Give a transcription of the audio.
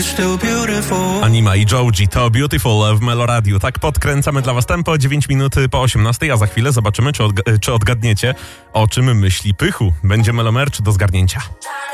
Anima i Joji to Beautiful w Meloradiu. Tak podkręcamy dla was tempo 9 minut po 18, a za chwilę zobaczymy, czy odgadniecie, o czym myśli Pychu. Będzie Melomerch do zgarnięcia.